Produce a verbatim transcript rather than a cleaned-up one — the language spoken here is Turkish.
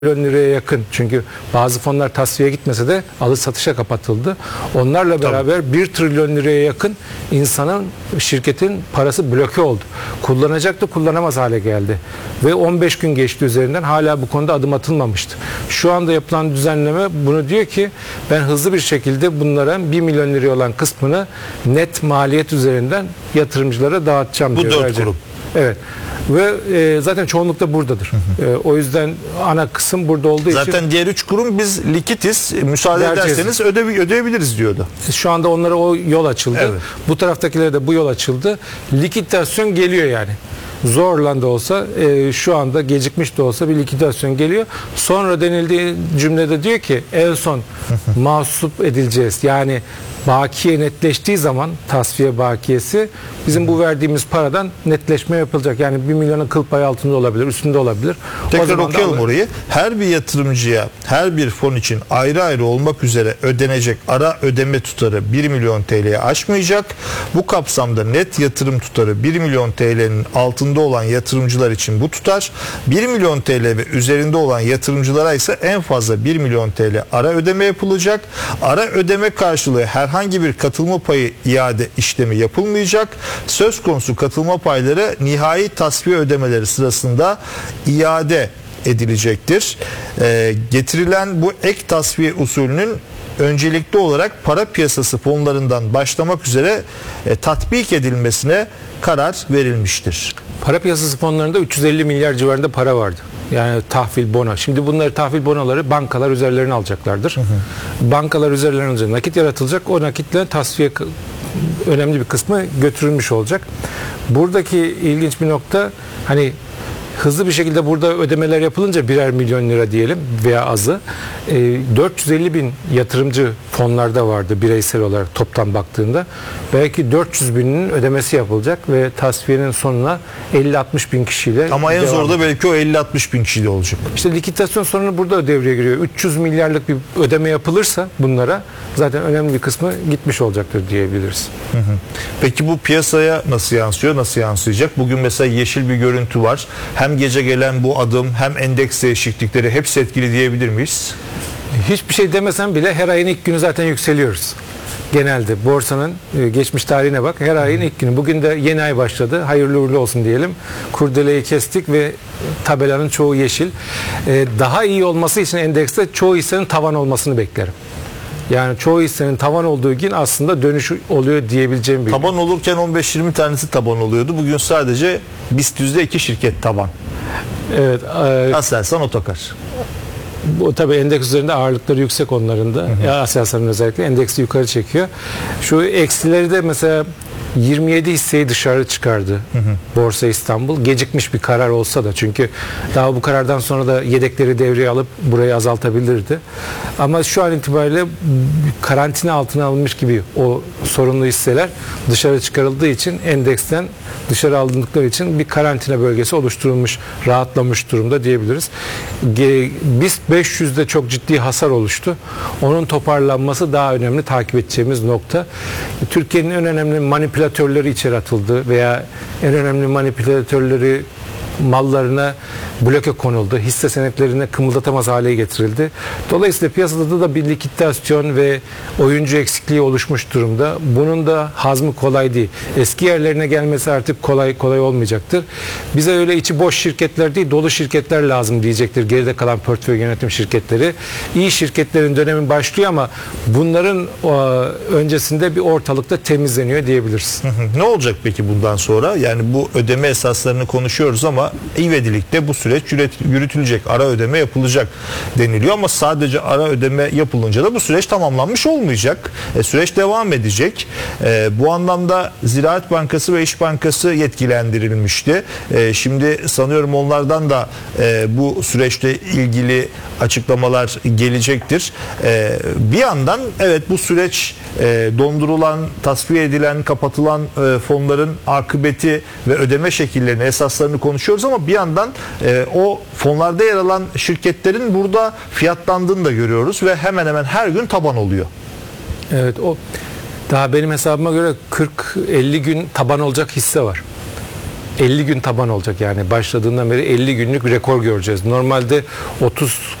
milyon liraya yakın, çünkü bazı fonlar tasfiye gitmese de alış satışa kapatıldı. Onlarla beraber Tabii. bir trilyon liraya yakın insanın, şirketin parası bloke oldu. Kullanacaktı, kullanamaz hale geldi. Ve on beş gün geçti üzerinden, hala bu konuda adım atılmamıştı. Şu anda yapılan düzenleme bunu diyor ki, ben hızlı bir şekilde bunlara bir milyon liraya olan kısmını net maliyet üzerinden yatırımcılara dağıtacağım bu diyor. Bu dört kurum. Evet. Ve e, zaten çoğunlukla buradadır. Hı hı. E, o yüzden ana kısım burada olduğu zaten için. Zaten diğer üç kurum biz likitiz, müsaade vereceğiz. ederseniz öde, ödeyebiliriz diyordu. Şu anda onlara o yol açıldı. Evet. Bu taraftakilere de bu yol açıldı. Likidasyon geliyor yani. Zorla da olsa, e, şu anda gecikmiş de olsa bir likidasyon geliyor. Sonra denildiği cümlede diyor ki en son mahsup edileceğiz. Yani bakiye netleştiği zaman, tasfiye bakiyesi, bizim bu verdiğimiz paradan netleşme yapılacak. Yani bir milyonun kıl payı altında olabilir, üstünde olabilir. Tekrar okuyalım orayı. Her bir yatırımcıya, her bir fon için ayrı ayrı olmak üzere ödenecek ara ödeme tutarı bir milyon T L'ye aşmayacak. Bu kapsamda net yatırım tutarı bir milyon T L'nin altında olan yatırımcılar için bu tutar, bir milyon T L ve üzerinde olan yatırımcılara ise en fazla bir milyon T L ara ödeme yapılacak. Ara ödeme karşılığı herhangi bir katılma payı iade işlemi yapılmayacak. Söz konusu katılma payları nihai tasfiye ödemeleri sırasında iade edilecektir. Ee, getirilen bu ek tasfiye usulünün öncelikli olarak para piyasası fonlarından başlamak üzere e, tatbik edilmesine karar verilmiştir. Para piyasası fonlarında üç yüz elli milyar civarında para vardı. Yani tahvil, bono. Şimdi bunları, tahvil bonoları bankalar üzerlerine alacaklardır. Hı hı. Bankalar üzerlerine alacak. Nakit yaratılacak. O nakitle tasfiye önemli bir kısmı götürülmüş olacak. Buradaki ilginç bir nokta, hani hızlı bir şekilde burada ödemeler yapılınca birer milyon lira diyelim veya azı, e, dört yüz elli bin yatırımcı fonlarda vardı bireysel olarak toplam baktığında. Belki dört yüz binin ödemesi yapılacak ve tasfiyenin sonuna elli altmış bin kişiyle. Ama en zor da belki o elli altmış bin kişiyle olacak. İşte likidasyon sorunu burada devreye giriyor. üç yüz milyarlık bir ödeme yapılırsa bunlara zaten önemli bir kısmı gitmiş olacaktır diyebiliriz. Hı hı. Peki bu piyasaya nasıl yansıyor? Nasıl yansıyacak? Bugün mesela yeşil bir görüntü var. Hem gece gelen bu adım hem endeks değişiklikleri hepsi etkili diyebilir miyiz? Hiçbir şey demesem bile her ayın ilk günü zaten yükseliyoruz. Genelde borsanın geçmiş tarihine bak, her ayın ilk günü. Bugün de yeni ay başladı. Hayırlı uğurlu olsun diyelim. Kurdeleyi kestik ve tabelanın çoğu yeşil. Daha iyi olması için endekste çoğu hissenin tavan olmasını beklerim. Yani çoğu hissenin tavan olduğu gün aslında dönüş oluyor diyebileceğim bir. Taban olurken on beş yirmi tanesi taban oluyordu. Bugün sadece BIST yüzde iki şirket taban. Evet. E, Aselsan Otokar. Bu tabii endeks üzerinde ağırlıkları yüksek onların da. Hı hı. Aselsan'ın özellikle endeksi yukarı çekiyor. Şu eksileri de mesela yirmi yedi hisseyi dışarı çıkardı hı hı. Borsa İstanbul. Gecikmiş bir karar olsa da, çünkü daha bu karardan sonra da yedekleri devreye alıp burayı azaltabilirdi. Ama şu an itibariyle karantina altına alınmış gibi o sorunlu hisseler dışarı çıkarıldığı için, endeksten dışarı alındıkları için bir karantina bölgesi oluşturulmuş, rahatlamış durumda diyebiliriz. BIST beş yüzde çok ciddi hasar oluştu. Onun toparlanması daha önemli, takip edeceğimiz nokta. Türkiye'nin en önemli manipülatörleri içeri atıldı veya en önemli manipülatörleri mallarına bloke konuldu. Hisse senetlerine kımıldatamaz hale getirildi. Dolayısıyla piyasada da bir likidasyon ve oyuncu eksikliği oluşmuş durumda. Bunun da hazmı kolay değil. Eski yerlerine gelmesi artık kolay kolay olmayacaktır. Bize öyle içi boş şirketler değil, dolu şirketler lazım diyecektir geride kalan portföy yönetim şirketleri. İyi şirketlerin dönemi başlıyor ama bunların o, öncesinde bir ortalıkta temizleniyor diyebiliriz. Hı hı. Ne olacak peki bundan sonra? Yani bu ödeme esaslarını konuşuyoruz ama ivedilikte bu süreç yürütülecek, ara ödeme yapılacak deniliyor ama sadece ara ödeme yapılınca da bu süreç tamamlanmış olmayacak. E, süreç devam edecek. E, bu anlamda Ziraat Bankası ve İş Bankası yetkilendirilmişti. E, şimdi sanıyorum onlardan da e, bu süreçle ilgili açıklamalar gelecektir. E, bir yandan evet, bu süreç e, dondurulan, tasfiye edilen, kapatılan e, fonların akıbeti ve ödeme şekillerini, esaslarını konuşuyoruz ama bir yandan e, o fonlarda yer alan şirketlerin burada fiyatlandığını da görüyoruz ve hemen hemen her gün taban oluyor. Evet, o daha benim hesabıma göre kırk elli gün taban olacak hisse var. elli gün taban olacak yani başladığından beri elli günlük bir rekor göreceğiz. Normalde otuz